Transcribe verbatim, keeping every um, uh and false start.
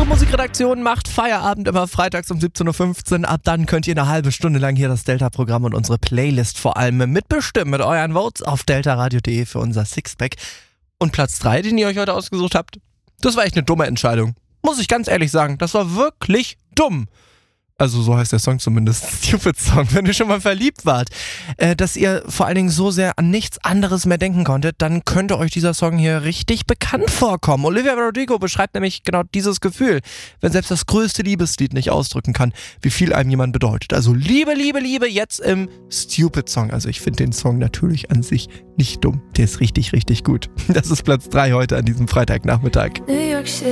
Unsere Musikredaktion macht Feierabend immer freitags um siebzehn Uhr fünfzehn. Ab dann könnt ihr eine halbe Stunde lang hier das Delta-Programm und unsere Playlist vor allem mitbestimmen mit euren Votes auf deltaradio punkt de für unser Sixpack. Und Platz drei, den ihr euch heute ausgesucht habt, das war echt eine dumme Entscheidung. Muss ich ganz ehrlich sagen, das war wirklich dumm. Also so heißt der Song zumindest, Stupid Song, wenn ihr schon mal verliebt wart, äh, dass ihr vor allen Dingen so sehr an nichts anderes mehr denken konntet, dann könnte euch dieser Song hier richtig bekannt vorkommen. Olivia Rodrigo beschreibt nämlich genau dieses Gefühl, wenn selbst das größte Liebeslied nicht ausdrücken kann, wie viel einem jemand bedeutet. Also Liebe, Liebe, Liebe jetzt im Stupid Song. Also ich finde den Song natürlich an sich nicht dumm, der ist richtig, richtig gut. Das ist Platz drei heute an diesem Freitagnachmittag. New York City.